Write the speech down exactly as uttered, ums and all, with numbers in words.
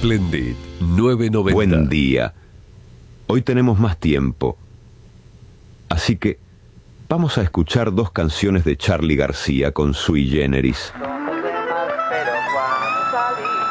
Splendid nueve noventa. Buen día. Hoy tenemos más tiempo. Así que vamos a escuchar dos canciones de Charly García con Sui Generis. Somos demás, pero cuando salí